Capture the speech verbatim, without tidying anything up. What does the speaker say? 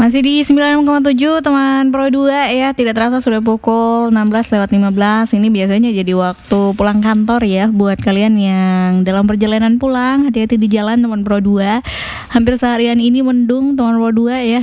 Masih di sembilan koma tujuh teman Pro dua ya. Tidak terasa sudah pukul enam belas lewat lima belas. Ini biasanya jadi waktu pulang kantor ya. Buat kalian yang dalam perjalanan pulang, hati-hati di jalan teman Pro dua. Hampir seharian ini mendung teman Pro dua ya.